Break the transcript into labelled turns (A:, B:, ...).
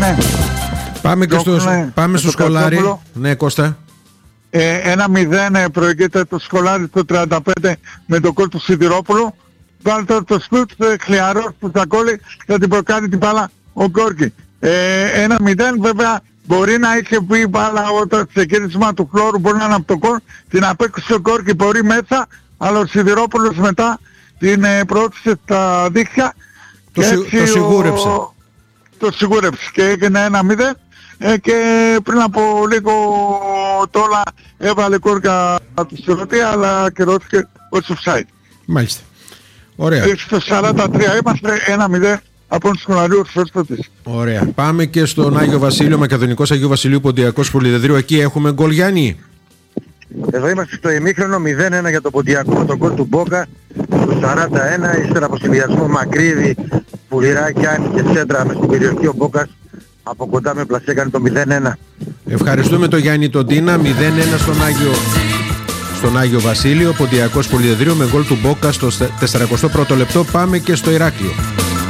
A: Πάμε στο Σκολάρι. Ναι, Κώστα.
B: 1-0 προηγείται το Σκολάρι στο 35 με το γκολ του Σιδηρόπουλου. Βάλει τώρα το σουτ χλιαρός του Τσακόλη θα την προκάνει την μπάλα ο Γκόρκι. 1-0 βέβαια μπορεί να είχε βγει η μπάλα όταν σε κίνησμα του χλώρου, μπορεί να είναι από το γκολ, την απέκτησε ο Γκόρκι, μπορεί μέσα, αλλά ο Σιδηρόπουλος μετά την προώθησε στα δίχτυα.
A: Το σιγούρεψε.
B: Το σιγούρεψε και έγινε 1-0 και πριν από λίγο τώρα έβαλε κόρκα του Σιωτή, αλλά κυρώθηκε ως offside.
A: Μάλιστα. Ωραία.
B: Στο 43 είμαστε 1-0 από τον Σκολαρίου Ορθόδοξης.
A: Ωραία. Πάμε και στον Άγιο Βασίλειο, Μακεδονικός Αγίου Βασιλείου Ποντιακός Πολυδεδρίου. Εκεί έχουμε γκολ, Γιάννη.
C: Εδώ είμαστε στο ημίχρονο 0-1 για το Ποντιακό, το γκολ του Μπόκα στο 41, ύστερα από συνδυασμό Μακρύδη, Πουληράκη, Άννη και Σέντρα μες στην περιοχή ο Μπόκας από κοντά με πλασέ έκανε το 0-1.
A: Ευχαριστούμε τον Γιάννη τον Τίνα. 0-1 στον Άγιο Βασίλειο, Ποντιακός Πολυδεδρίου με γκολ του Μπόκα στο 41ο λεπτό. Πάμε και στο Ηράκλειο.